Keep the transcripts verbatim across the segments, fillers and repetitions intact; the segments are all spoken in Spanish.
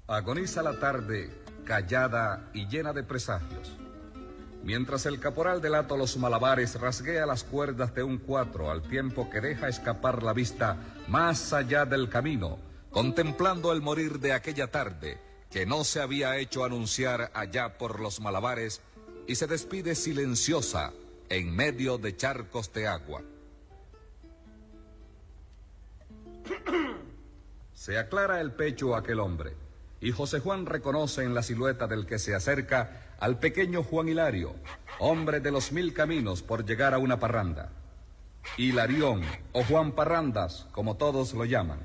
Agoniza la tarde, callada y llena de presagios. Mientras el caporal del hato Los Malabares rasguea las cuerdas de un cuatro al tiempo que deja escapar la vista más allá del camino, contemplando el morir de aquella tarde que no se había hecho anunciar allá por Los Malabares, y se despide silenciosa en medio de charcos de agua. Se aclara el pecho a aquel hombre, y José Juan reconoce en la silueta del que se acerca al pequeño Juan Hilario, hombre de los mil caminos por llegar a una parranda. Hilarión, o Juan Parrandas, como todos lo llaman.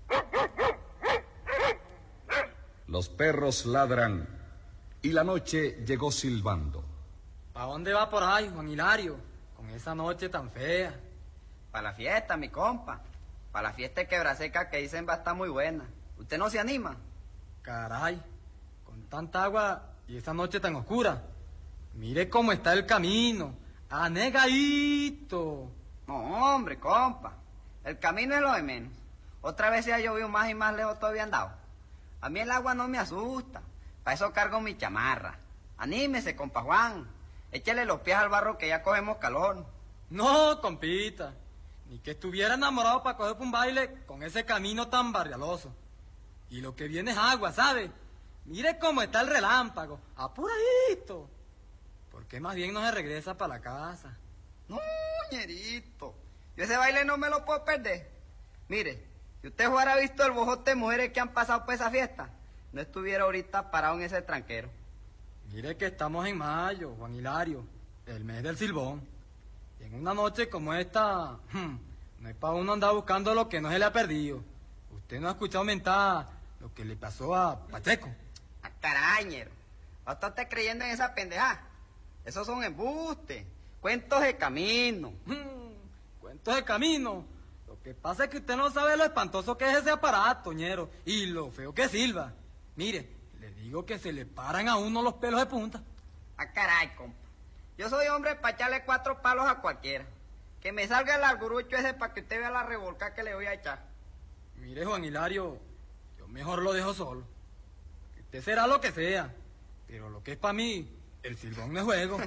Los perros ladran, y la noche llegó silbando. ¿Pa dónde va por ahí, Juan Hilario, con esa noche tan fea? Para la fiesta, mi compa. Para la fiesta de Quebraseca que dicen va a estar muy buena. ¿Usted no se anima? Caray, con tanta agua y esa noche tan oscura. Mire cómo está el camino, anegadito. No, hombre, compa. El camino es lo de menos. Otra vez se ha llovido más y más lejos todavía andado. A mí el agua no me asusta. Para eso cargo mi chamarra. Anímese, compa Juan. Échele los pies al barro que ya cogemos calor. No, compita. Ni que estuviera enamorado para coger un baile con ese camino tan barrialoso. Y lo que viene es agua, ¿sabe? Mire cómo está el relámpago, apuradito. ¿Por qué más bien no se regresa para la casa? No, ñerito. Yo ese baile no me lo puedo perder. Mire, si usted hubiera visto el bojote de mujeres que han pasado por esa fiesta, no estuviera ahorita parado en ese tranquero. Mire que estamos en mayo, Juan Hilario, el mes del silbón. Y en una noche como esta, no es para uno andar buscando lo que no se le ha perdido. Usted no ha escuchado mentar lo que le pasó a Pacheco. ¡Ah, carañero! ¿No está usted creyendo en esa pendeja? Esos son embustes, cuentos de camino. Hmm, cuentos de camino. Lo que pasa es que usted no sabe lo espantoso que es ese aparato, ñero, y lo feo que silba. Mire, le digo que se le paran a uno los pelos de punta. ¡Ah, caray, compa! Yo soy hombre para echarle cuatro palos a cualquiera. Que me salga el argurucho ese para que usted vea la revolca que le voy a echar. Mire, Juan Hilario, yo mejor lo dejo solo. Usted será lo que sea, pero lo que es para mí, el silbón no es juego.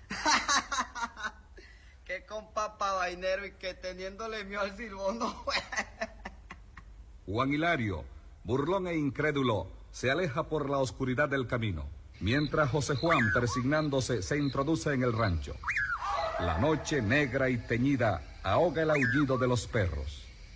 Qué compa pa' vainero, y que teniéndole miedo al silbón no juega. Juan Hilario, burlón e incrédulo, se aleja por la oscuridad del camino, mientras José Juan, persignándose, se introduce en el rancho. La noche negra y teñida ahoga el aullido de los perros.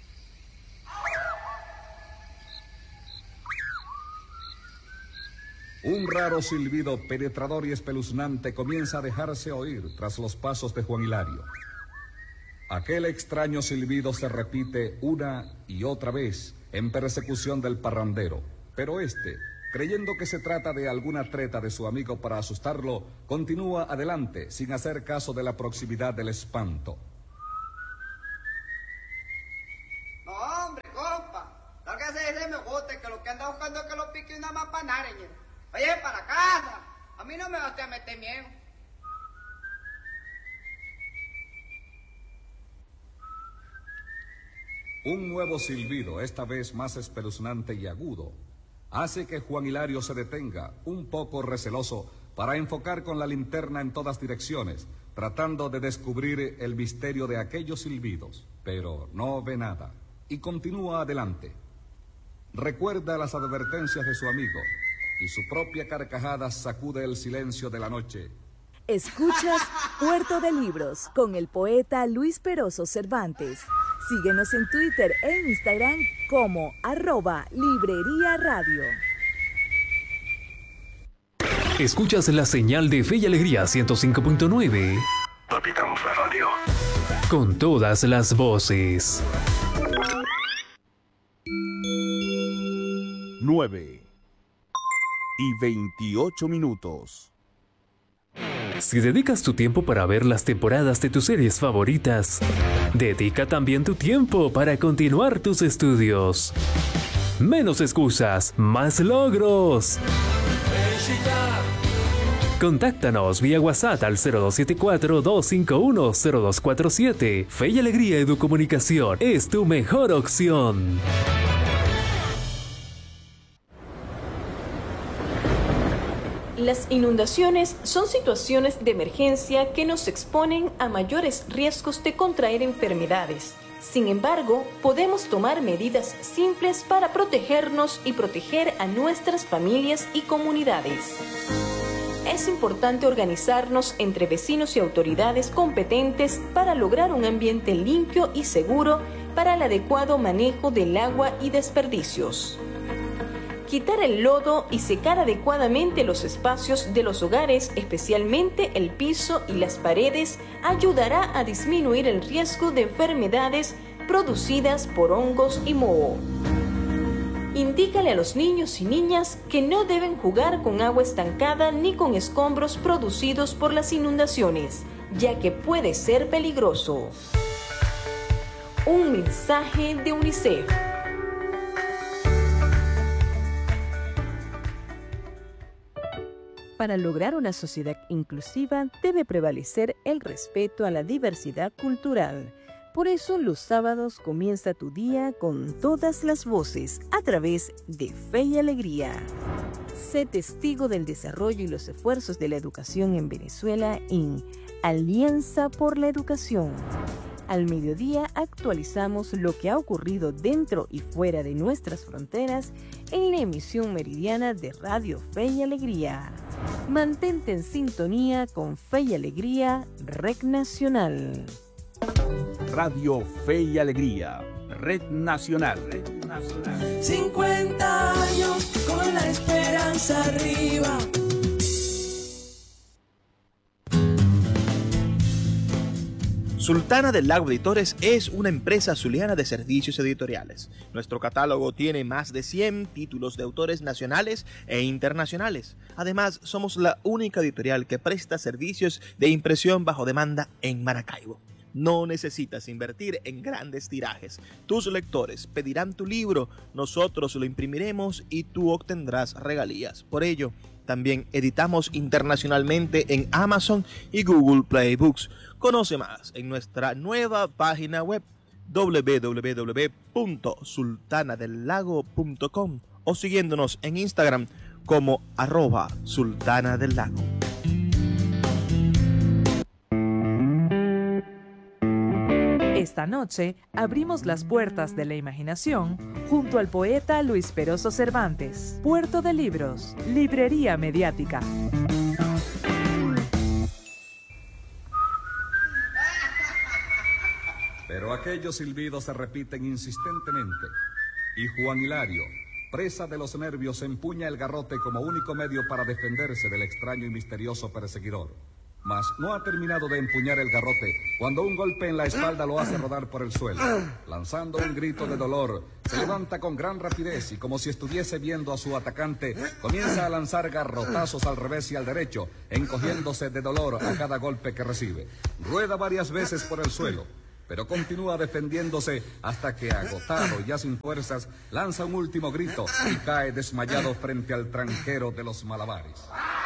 Un raro silbido penetrador y espeluznante comienza a dejarse oír tras los pasos de Juan Hilario. Aquel extraño silbido se repite una y otra vez en persecución del parrandero, pero este, creyendo que se trata de alguna treta de su amigo para asustarlo, continúa adelante sin hacer caso de la proximidad del espanto. No, hombre, compa, lárgase de ese mejote, que lo que anda buscando es que lo pique una más panareña. Oye, para la casa, a mí no me va a meter miedo. Un nuevo silbido, esta vez más espeluznante y agudo, hace que Juan Hilario se detenga, un poco receloso, para enfocar con la linterna en todas direcciones, tratando de descubrir el misterio de aquellos silbidos, pero no ve nada, y continúa adelante. Recuerda las advertencias de su amigo, y su propia carcajada sacude el silencio de la noche. Escuchas Puerto de Libros con el poeta Luis Peroso Cervantes. Síguenos en Twitter e Instagram como arroba Librería Radio. Escuchas la señal de Fe y Alegría ciento cinco punto nueve. Palpitamos la radio. Con todas las voces. nueve y veintiocho minutos. Si dedicas tu tiempo para ver las temporadas de tus series favoritas, dedica también tu tiempo para continuar tus estudios. Menos excusas, más logros. Contáctanos vía WhatsApp al cero dos siete cuatro, dos cinco uno, cero dos cuatro siete. Fe y Alegría Educomunicación es tu mejor opción. Las inundaciones son situaciones de emergencia que nos exponen a mayores riesgos de contraer enfermedades. Sin embargo, podemos tomar medidas simples para protegernos y proteger a nuestras familias y comunidades. Es importante organizarnos entre vecinos y autoridades competentes para lograr un ambiente limpio y seguro para el adecuado manejo del agua y desperdicios. Quitar el lodo y secar adecuadamente los espacios de los hogares, especialmente el piso y las paredes, ayudará a disminuir el riesgo de enfermedades producidas por hongos y moho. Indícale a los niños y niñas que no deben jugar con agua estancada ni con escombros producidos por las inundaciones, ya que puede ser peligroso. Un mensaje de UNICEF. Para lograr una sociedad inclusiva debe prevalecer el respeto a la diversidad cultural. Por eso los sábados comienza tu día con todas las voces a través de Fe y Alegría. Sé testigo del desarrollo y los esfuerzos de la educación en Venezuela en Alianza por la Educación. Al mediodía actualizamos lo que ha ocurrido dentro y fuera de nuestras fronteras en la emisión meridiana de Radio Fe y Alegría. Mantente en sintonía con Fe y Alegría, Red Nacional. Radio Fe y Alegría, Red Nacional. Red Nacional. cincuenta años con la esperanza arriba. Sultana del Lago Editores es una empresa zuliana de servicios editoriales. Nuestro catálogo tiene más de cien títulos de autores nacionales e internacionales. Además, somos la única editorial que presta servicios de impresión bajo demanda en Maracaibo. No necesitas invertir en grandes tirajes. Tus lectores pedirán tu libro, nosotros lo imprimiremos y tú obtendrás regalías. Por ello, también editamos internacionalmente en Amazon y Google Play Books. Conoce más en nuestra nueva página web doble u doble u doble u punto sultana del lago punto com o siguiéndonos en Instagram como arroba sultana del lago. Esta noche abrimos las puertas de la imaginación junto al poeta Luis Peroso Cervantes. Puerto de Libros, Librería Mediática. Pero aquellos silbidos se repiten insistentemente, y Juan Hilario, presa de los nervios, empuña el garrote como único medio para defenderse del extraño y misterioso perseguidor. Mas no ha terminado de empuñar el garrote cuando un golpe en la espalda lo hace rodar por el suelo. Lanzando un grito de dolor, se levanta con gran rapidez y, como si estuviese viendo a su atacante, comienza a lanzar garrotazos al revés y al derecho, encogiéndose de dolor a cada golpe que recibe. Rueda varias veces por el suelo, pero continúa defendiéndose hasta que, agotado y ya sin fuerzas, lanza un último grito y cae desmayado frente al tranquero de los malabares.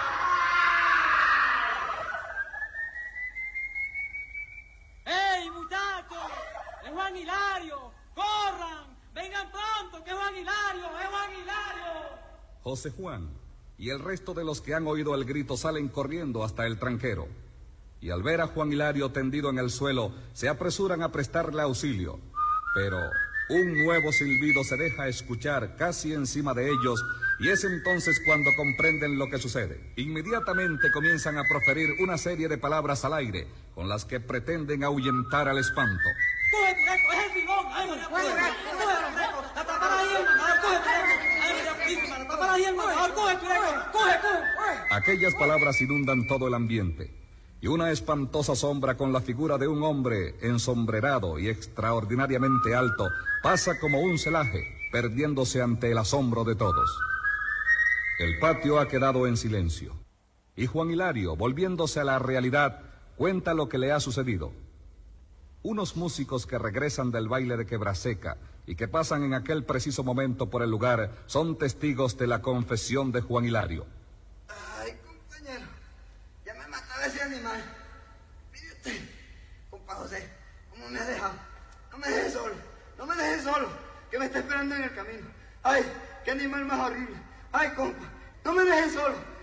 ¡Ey, muchachos! ¡Es Juan Hilario! ¡Corran! ¡Vengan pronto, que es Juan Hilario! ¡Es Juan Hilario! José Juan y el resto de los que han oído el grito salen corriendo hasta el tranquero. Y al ver a Juan Hilario tendido en el suelo, se apresuran a prestarle auxilio. Pero un nuevo silbido se deja escuchar casi encima de ellos, y es entonces cuando comprenden lo que sucede. Inmediatamente comienzan a proferir una serie de palabras al aire, con las que pretenden ahuyentar al espanto. ¡Coge tu reco! ¡Es el figón! ¡Ay, coge tu reco! ¡Atrapar ahí, hermano! ¡Coge tu reco! ¡Ay, mira, atrapar ahí, hermano! ¡Coge tu reco! ¡Coge, coge! Aquellas palabras inundan todo el ambiente, y una espantosa sombra con la figura de un hombre ensombrerado y extraordinariamente alto pasa como un celaje, perdiéndose ante el asombro de todos. El patio ha quedado en silencio, y Juan Hilario, volviéndose a la realidad, cuenta lo que le ha sucedido. Unos músicos que regresan del baile de Quebraseca y que pasan en aquel preciso momento por el lugar son testigos de la confesión de Juan Hilario. Ay, compañero, ya me mataba ese animal. Mire usted, compa José, ¿cómo me ha dejado? No me deje solo, no me deje solo, que me está esperando en el camino. Ay, qué animal más horrible. Ay, compa, no me deje solo,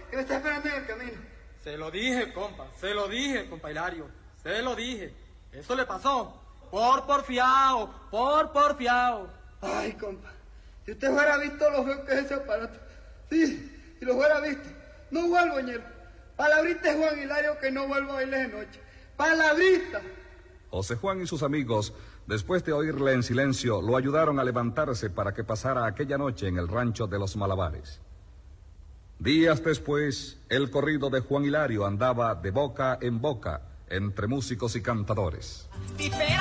que me está esperando en el camino. Se lo dije, compa, se lo dije, compa Hilario, se lo dije. Eso le pasó por porfiado, por porfiado. Ay, compa, si usted fuera visto lo feo que es ese aparato. Sí, si lo fuera visto. No vuelvo, ñero. Palabrita es Juan Hilario que no vuelvo a bailes de noche. Palabrita. José Juan y sus amigos, después de oírle en silencio, lo ayudaron a levantarse para que pasara aquella noche en el rancho de los Malabares. Días después, el corrido de Juan Hilario andaba de boca en boca entre músicos y cantadores.